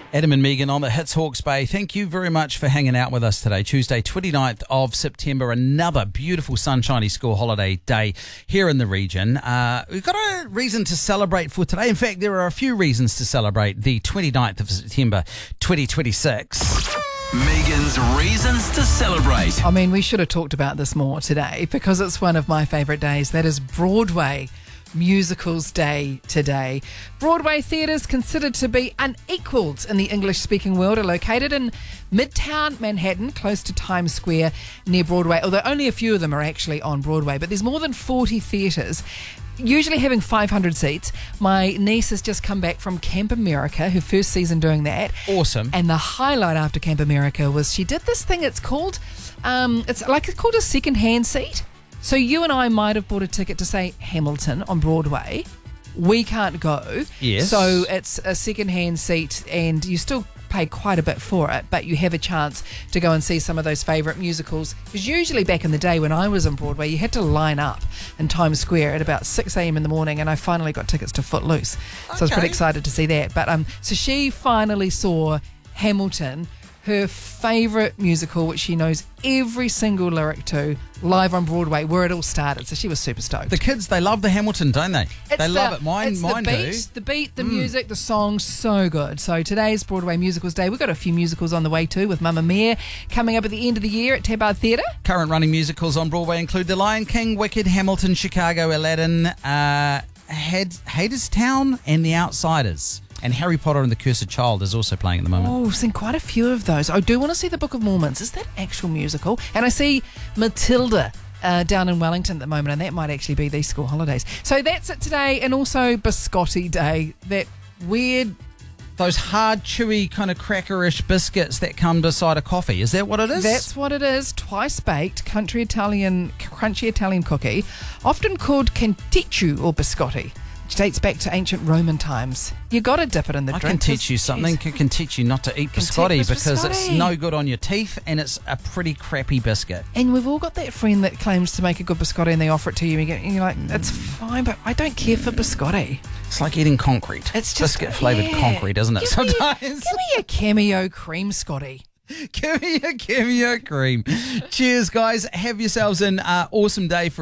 Adam and Megan on the Hits Hawke's Bay. Thank you very much for hanging out with us today. Tuesday, 29th of September, another beautiful sunshiny school holiday day here in the region. We've got a reason to celebrate for today. In fact, there are a few reasons to celebrate the 29th of September 2026. Megan's Reasons to Celebrate. I mean, we should have talked about this more today because it's one of my favourite days. That is Broadway Musicals Day today. Broadway theatres, considered to be unequalled in the English-speaking world, are located in Midtown Manhattan, close to Times Square, near Broadway, although only a few of them are actually on Broadway. But there's more than 40 theatres, usually having 500 seats. My niece has just come back from Camp America, her first season doing that. Awesome. And the highlight after Camp America was she did this thing, it's called a second-hand seat. So you and I might have bought a ticket to, say, Hamilton on Broadway. We can't go. Yes. So it's a second-hand seat and you still pay quite a bit for it, but you have a chance to go and see some of those favourite musicals. Because usually back in the day when I was on Broadway, you had to line up in Times Square at about 6 a.m. in the morning, and I finally got tickets to Footloose. So I was pretty excited to see that. But so she finally saw Hamilton, her favourite musical, which she knows every single lyric to, live on Broadway, where it all started. So she was super stoked. The kids, they love the Hamilton, don't they? They love it. Mine do. The beat, the music, the song, so good. So today's Broadway Musicals Day. We've got a few musicals on the way too, with Mamma Mia coming up at the end of the year at Tabard Theatre. Current running musicals on Broadway include The Lion King, Wicked, Hamilton, Chicago, Aladdin, Hadestown, and The Outsiders. And Harry Potter and the Cursed Child is also playing at the moment. Oh, I've seen quite a few of those. I do want to see the Book of Mormons. Is that actual musical? And I see Matilda down in Wellington at the moment, and that might actually be these school holidays. So that's it today, and also Biscotti Day. That weird... Those hard, chewy, kind of crackerish biscuits that come beside a coffee. Is that what it is? That's what it is. Twice baked, crunchy Italian cookie, often called canticchio or biscotti, which dates back to ancient Roman times. You got to dip it in the drink. I can teach you something. I can teach you not to eat biscotti because it's no good on your teeth and it's a pretty crappy biscuit. And we've all got that friend that claims to make a good biscotti and they offer it to you and you're like, it's fine, but I don't care for biscotti. It's like eating concrete. It's just biscuit-flavoured concrete, isn't it? Sometimes. Give me a cameo cream, Scotty. Give me a cameo cream. Cheers, guys. Have yourselves an awesome day for